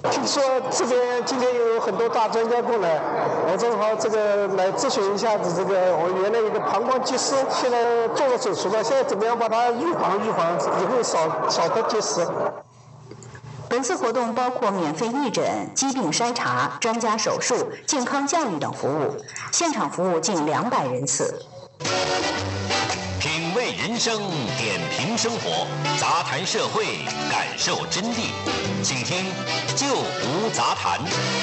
听说这边今天有很多大专家过来，我正好来咨询一下子我原来一个膀胱结石，现在做了手术了，现在怎么样把它预防，以后少得结石。 本次活动包括免费义诊、疾病筛查、专家手术、健康教育等服务，现场服务近200人次。 品味人生，点评生活，杂谈社会，感受真谛。请听《就无杂谈》。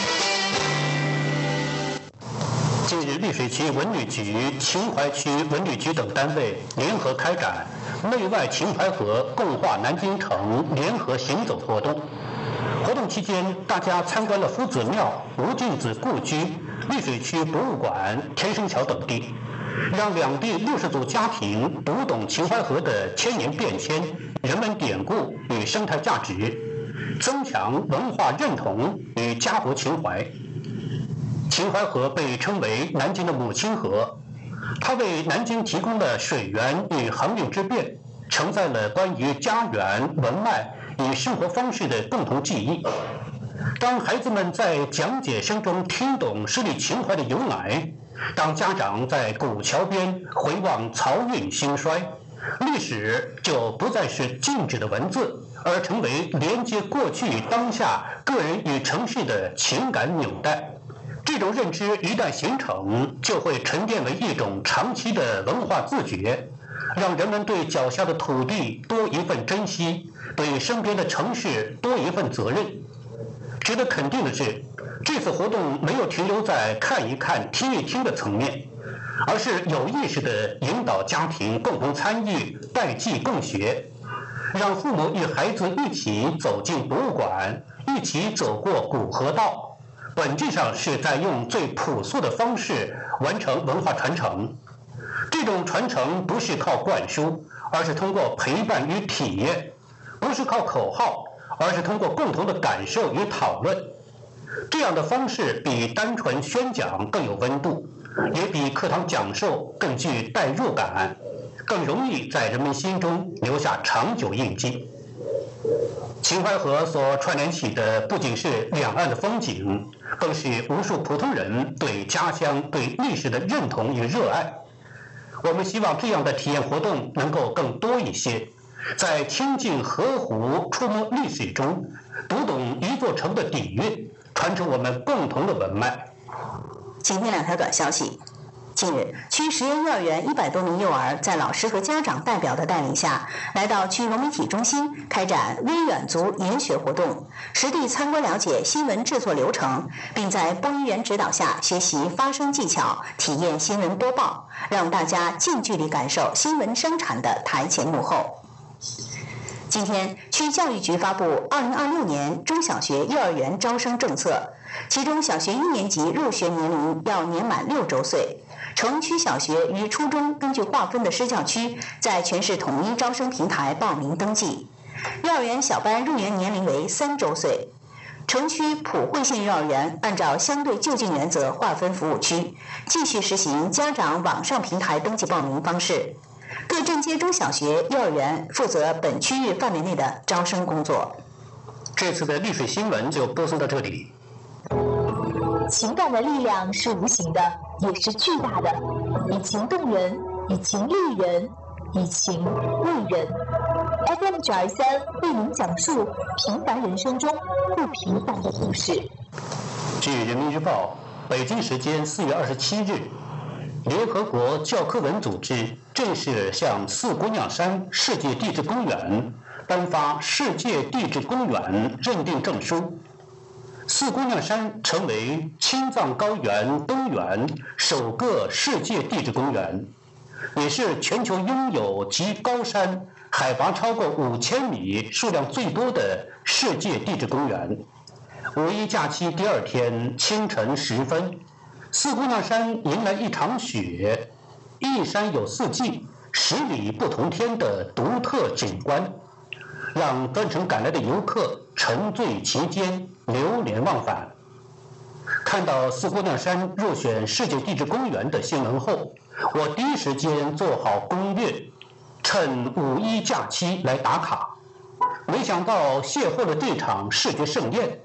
近日，溧水区文旅局、秦淮区文旅局等单位联合开展内外秦淮河共话南京城联合行走活动。活动期间，大家参观了夫子庙、吴敬梓故居、溧水区博物馆、天生桥等地，让两地60组家庭读懂秦淮河的千年变迁、人文典故与生态价值，增强文化认同与家国情怀。秦淮河被称为南京的母亲河，它为南京提供了水源与航运之便，承载了关于家园、文脉与生活方式的共同记忆。当孩子们在讲解声中听懂诗里情怀的由来，当家长在古桥边回望漕运兴衰，历史就不再是静止的文字，而成为连接过去与当下、个人与城市的情感纽带。这种认知一旦形成，就会沉淀为一种长期的文化自觉，让人们对脚下的土地多一份珍惜，对身边的城市多一份责任。值得肯定的是，这次活动没有停留在看一看、听一听的层面，而是有意识地引导家庭共同参与、代际共学，让父母与孩子一起走进博物馆，一起走过古河道。本质上是在用最朴素的方式完成文化传承。这种传承不是靠灌输，而是通过陪伴与体验；不是靠口号，而是通过共同的感受与讨论。这样的方式比单纯宣讲更有温度，也比课堂讲授更具代入感，更容易在人们心中留下长久印记。秦淮河所串联起的不仅是两岸的风景，更是无数普通人对家乡、对历史的认同与热爱。我们希望这样的体验活动能够更多一些，在亲近河湖、触摸历史中，读懂一座城的底蕴，传承我们共同的文脉。 今天2条短消息。近日，区实验幼儿园100多名幼儿在老师和家长代表的带领下，来到区融媒体中心开展微远足研学活动，实地参观了解新闻制作流程，并在播音员指导下学习发声技巧，体验新闻播报，让大家近距离感受新闻生产的台前幕后。今天，区教育局发布2026年中小学幼儿园招生政策，其中小学1年级入学年龄要年满6周岁。城区小学与初中根据划分的施教区，在全市统一招生平台报名登记。幼儿园小班入园年龄为3周岁。城区普惠性幼儿园按照相对就近原则划分服务区，继续实行家长网上平台登记报名方式。各镇街中小学、幼儿园负责本区域范围内的招生工作。 这次的溧水新闻就播送到这里。 情感的力量是无形的，也是巨大的，以情动人，以情立人，以情为人。FM923为您讲述平凡人生中不平凡的故事。 据人民日报，北京时间4月27日，联合国教科文组织正式向四姑娘山世界地质公园颁发世界地质公园认定证书。四姑娘山成为青藏高原东缘首个世界地质公园，也是全球拥有极高山、海拔超过5000米、数量最多的世界地质公园。五一假期第2天清晨时分，四姑娘山迎来一场雪，一山有4季，10里不同天的独特景观，让专程赶来的游客沉醉其间，流连忘返。看到四姑娘山入选世界地质公园的新闻后，我第一时间做好攻略，趁五一假期来打卡。没想到邂逅了这场视觉盛宴，